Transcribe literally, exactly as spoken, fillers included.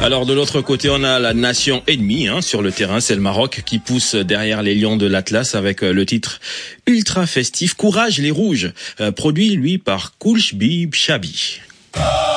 Alors de l'autre côté, on a la nation ennemie hein, sur le terrain, c'est le Maroc qui pousse derrière les lions de l'Atlas avec le titre ultra festif Courage les Rouges, produit lui par Koulchbi Chabi.